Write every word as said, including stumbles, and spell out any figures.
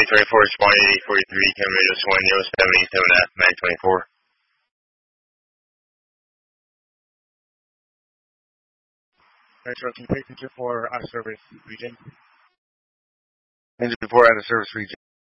twenty twenty-four, Spawn eighty forty-three, Cam Radio Swan, Yo, seventy-seven F, Mag twenty-four. Metro, can you pay attention for out of service region? Engine four out of service region.